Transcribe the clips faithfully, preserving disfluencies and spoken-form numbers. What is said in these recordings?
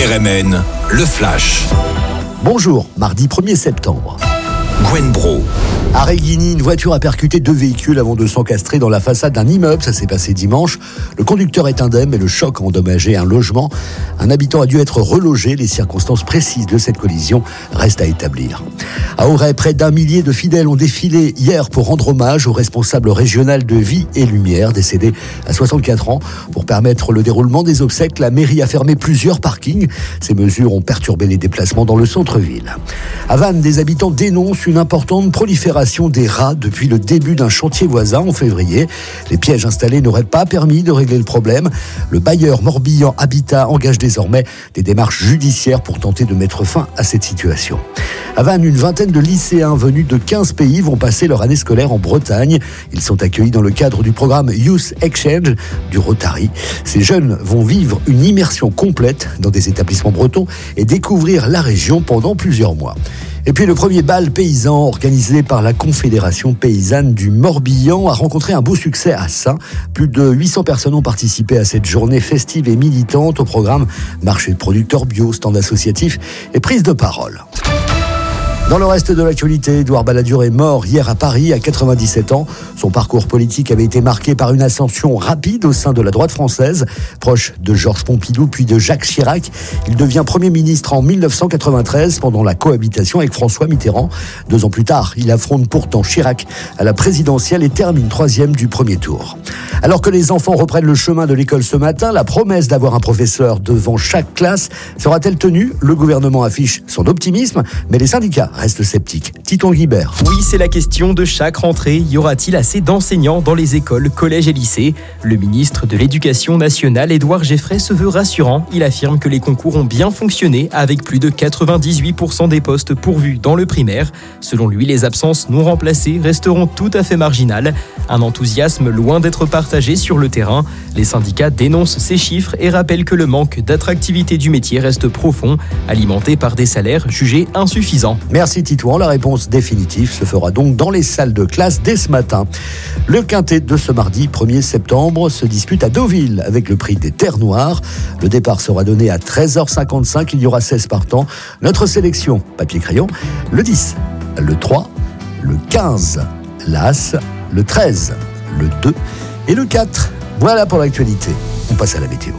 R M N, le Flash. Bonjour, mardi premier septembre. Gwen Bro. À Régligny, une voiture a percuté deux véhicules avant de s'encastrer dans la façade d'un immeuble. Ça s'est passé dimanche. Le conducteur est indemne et le choc a endommagé un logement. Un habitant a dû être relogé. Les circonstances précises de cette collision restent à établir. À Auray, près d'un millier de fidèles ont défilé hier pour rendre hommage au responsable régional de Vie et Lumière, décédé à soixante-quatre ans. Pour permettre le déroulement des obsèques, la mairie a fermé plusieurs parkings. Ces mesures ont perturbé les déplacements dans le centre-ville. À Vannes, des habitants dénoncent une importante prolifération des rats depuis le début d'un chantier voisin en février. Les pièges installés n'auraient pas permis de régler le problème. Le bailleur Morbihan Habitat engage désormais des démarches judiciaires pour tenter de mettre fin à cette situation. À Vannes, une vingtaine de lycéens venus de quinze pays vont passer leur année scolaire en Bretagne. Ils sont accueillis dans le cadre du programme Youth Exchange du Rotary. Ces jeunes vont vivre une immersion complète dans des établissements bretons et découvrir la région pendant plusieurs mois. Et puis le premier bal paysan organisé par la Confédération paysanne du Morbihan a rencontré un beau succès à Saints. Plus de huit cents personnes ont participé à cette journée festive et militante. Au programme marché de producteurs bio, stand associatif et prise de parole. Dans le reste de l'actualité, Édouard Balladur est mort hier à Paris à quatre-vingt-dix-sept ans. Son parcours politique avait été marqué par une ascension rapide au sein de la droite française. Proche de Georges Pompidou puis de Jacques Chirac, il devient Premier ministre en mille neuf cent quatre-vingt-treize pendant la cohabitation avec François Mitterrand. Deux ans plus tard, il affronte pourtant Chirac à la présidentielle et termine troisième du premier tour. Alors que les enfants reprennent le chemin de l'école ce matin, la promesse d'avoir un professeur devant chaque classe sera-t-elle tenue ? Le gouvernement affiche son optimisme, mais les syndicats restent sceptiques. Titon Guibert. Oui, c'est la question de chaque rentrée. Y aura-t-il assez d'enseignants dans les écoles, collèges et lycées ? Le ministre de l'Éducation nationale, Édouard Geffray, se veut rassurant. Il affirme que les concours ont bien fonctionné avec plus de quatre-vingt-dix-huit pour cent des postes pourvus dans le primaire. Selon lui, les absences non remplacées resteront tout à fait marginales. Un enthousiasme loin d'être partagé sur le terrain. Les syndicats dénoncent ces chiffres et rappellent que le manque d'attractivité du métier reste profond, alimenté par des salaires jugés insuffisants. Merci Titouan, la réponse définitive se fera donc dans les salles de classe dès ce matin. Le quintet de ce mardi premier septembre se dispute à Deauville avec le prix des Terres Noires. Le départ sera donné à treize heures cinquante-cinq, il y aura seize partants. Notre sélection, papier-crayon, le dix, le trois, le quinze, l'As, le treize, le deux et le quatre. Voilà pour l'actualité. On passe à la météo.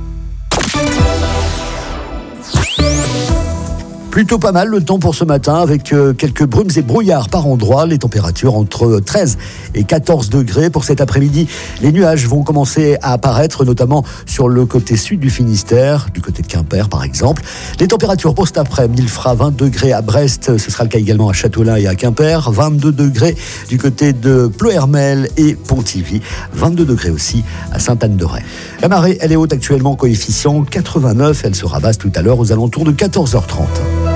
Plutôt pas mal le temps pour ce matin avec euh, quelques brumes et brouillards par endroits. Les températures entre treize et quatorze degrés pour cet après-midi. Les nuages vont commencer à apparaître notamment sur le côté sud du Finistère, du côté de Quimper par exemple. Les températures pour cet après-midi, il fera vingt degrés à Brest, ce sera le cas également à Châteaulin et à Quimper. vingt-deux degrés du côté de Ploërmel et Pontivy. vingt-deux degrés aussi à Sainte-Anne-de-Ray. La marée, elle est haute actuellement, coefficient quatre-vingt-neuf. Elle sera basse tout à l'heure aux alentours de quatorze heures trente.